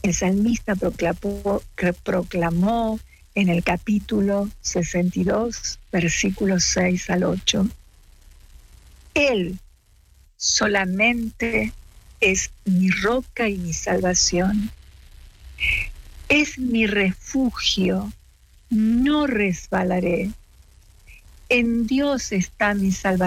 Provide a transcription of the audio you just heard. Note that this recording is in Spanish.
El salmista proclamó en el capítulo 62, versículos 6 al 8. Él solamente es mi roca y mi salvación. Es mi refugio, no resbalaré. En Dios está mi salvación.